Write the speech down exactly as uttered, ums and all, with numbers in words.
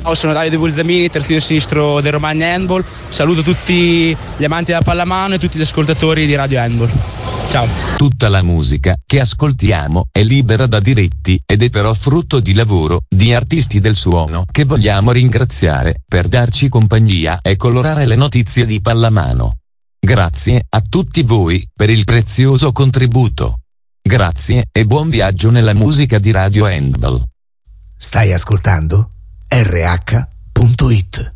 Ciao, sono Davide Bulzamini, terzino sinistro del Romagna Handball. Saluto tutti gli amanti della pallamano e tutti gli ascoltatori di Radio Handball. Ciao. Tutta la musica che ascoltiamo è libera da diritti ed è però frutto di lavoro di artisti del suono che vogliamo ringraziare per darci compagnia e colorare le notizie di pallamano. Grazie a tutti voi per il prezioso contributo. Grazie e buon viaggio nella musica di Radio Handball. Stai ascoltando R H punto it.